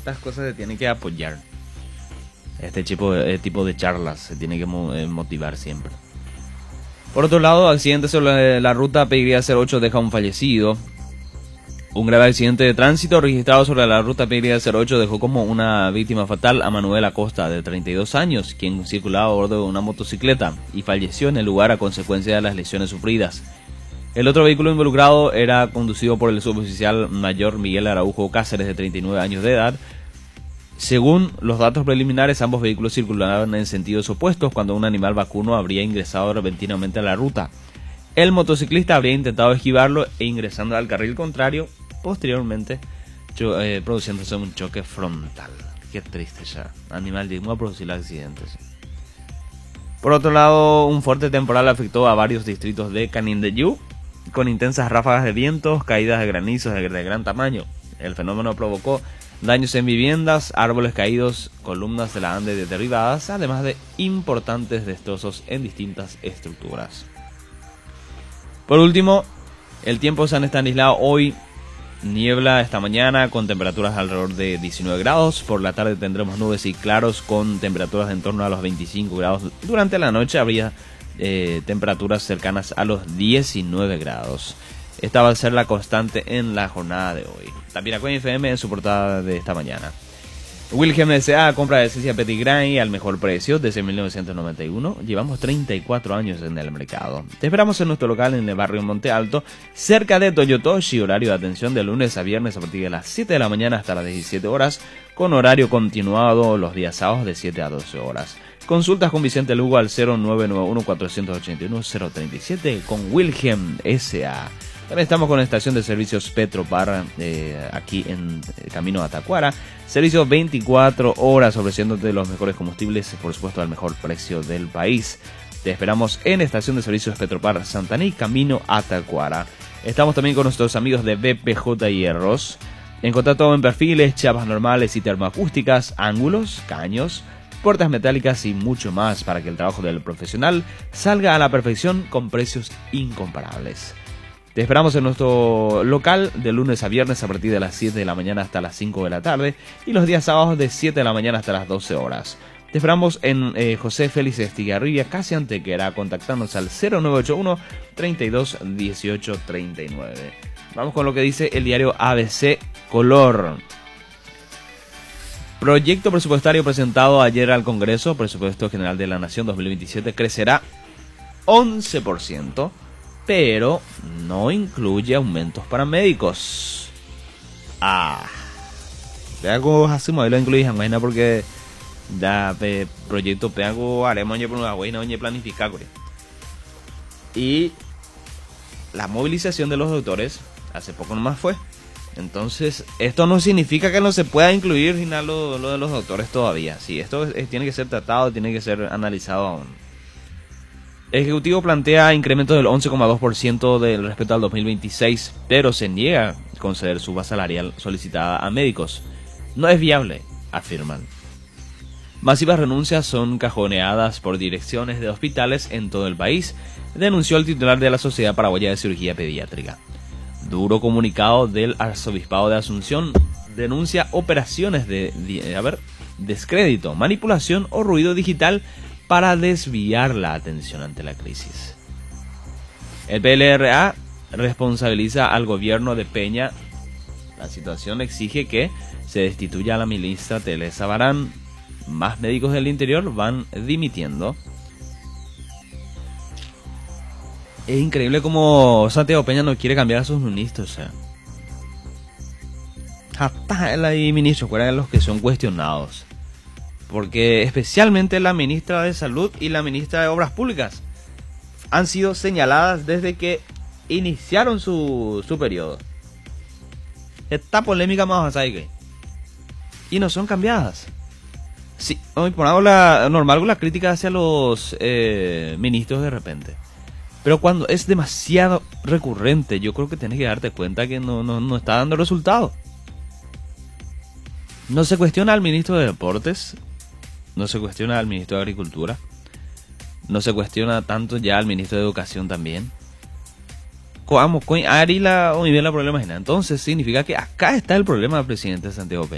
estas cosas se tienen que apoyar. Este tipo de charlas se tiene que motivar siempre. Por otro lado, accidente sobre la ruta Peguería 08 deja un fallecido. Un grave accidente de tránsito registrado sobre la ruta Peguería 08 dejó como una víctima fatal a Manuel Acosta, de 32 años, quien circulaba a bordo de una motocicleta y falleció en el lugar a consecuencia de las lesiones sufridas. El otro vehículo involucrado era conducido por el suboficial mayor Miguel Araujo Cáceres, de 39 años de edad. Según los datos preliminares, ambos vehículos circulaban en sentidos opuestos cuando un animal vacuno habría ingresado repentinamente a la ruta. El motociclista habría intentado esquivarlo e ingresando al carril contrario, posteriormente produciéndose un choque frontal. Qué triste ya. Animal digno a producir accidentes. Por otro lado, un fuerte temporal afectó a varios distritos de Canindeyú, con intensas ráfagas de vientos, caídas de granizos de gran tamaño. El fenómeno provocó daños en viviendas, árboles caídos, columnas de la ande derribadas, además de importantes destrozos en distintas estructuras. Por último, el tiempo en San Estanislao hoy: niebla esta mañana con temperaturas alrededor de 19 grados. Por la tarde tendremos nubes y claros con temperaturas en torno a los 25 grados. Durante la noche habría temperaturas cercanas a los 19 grados. Esta va a ser la constante en la jornada de hoy. Tapiracoy FM en su portada de esta mañana. Wilhelm S.A. compra de esencia Petit Grain al mejor precio desde 1991. Llevamos 34 años en el mercado. Te esperamos en nuestro local en el barrio Monte Alto, cerca de Toyotoshi. Horario de atención de lunes a viernes a partir de las 7 de la mañana hasta las 17 horas, con horario continuado los días sábados de 7 a 12 horas. Consultas con Vicente Lugo al 0991-481-037 con Wilhelm S.A. También estamos con la estación de servicios Petropar, aquí en camino a Tacuara. Servicio 24 horas ofreciéndote los mejores combustibles, por supuesto al mejor precio del país. Te esperamos en estación de servicios Petropar Santaní, camino a Tacuara. Estamos también con nuestros amigos de BPJ Hierros. Encontrá todo en perfiles, chapas normales y termoacústicas, ángulos, caños, puertas metálicas y mucho más para que el trabajo del profesional salga a la perfección con precios incomparables. Te esperamos en nuestro local de lunes a viernes a partir de las 7 de la mañana hasta las 5 de la tarde y los días sábados de 7 de la mañana hasta las 12 horas. Te esperamos en José Félix Estigarribia, casi Antequera. Contactarnos al 0981 32 18 39. Vamos con lo que dice el diario ABC Color. Proyecto presupuestario presentado ayer al Congreso, Presupuesto General de la Nación 2027, crecerá 11%. Pero no incluye aumentos para médicos. Peago hace modelo incluye jamás porque da proyecto peago haremos por una buena oye planificar. Y la movilización de los doctores hace poco nomás fue. Entonces, esto no significa que no se pueda incluir final lo de los doctores todavía. Sí, esto tiene que ser tratado, tiene que ser analizado aún. El Ejecutivo plantea incremento del 11,2% del respecto al 2026, pero se niega a conceder suba salarial solicitada a médicos. No es viable, afirman. Masivas renuncias son cajoneadas por direcciones de hospitales en todo el país, denunció el titular de la Sociedad Paraguaya de Cirugía Pediátrica. Duro comunicado del Arzobispado de Asunción denuncia operaciones de descrédito, manipulación o ruido digital para desviar la atención ante la crisis. El PLRA responsabiliza al gobierno de Peña. La situación exige que se destituya a la ministra Teresa Barán. Más médicos del interior van dimitiendo. Es increíble como Santiago Peña no quiere cambiar a sus ministros. Hasta él hay ministros fuera de los que son cuestionados. Porque especialmente la ministra de Salud y la ministra de Obras Públicas han sido señaladas desde que iniciaron su periodo. Esta polémica más avanzada que y no son cambiadas. Sí, hoy por ahora normal con la crítica hacia los ministros de repente. Pero cuando es demasiado recurrente, yo creo que tienes que darte cuenta que no está dando resultado. No se cuestiona al ministro de Deportes. No se cuestiona al ministro de Agricultura. No se cuestiona tanto ya al ministro de Educación también. Ari la problema. Entonces significa que acá está el problema del presidente Santiago Peña.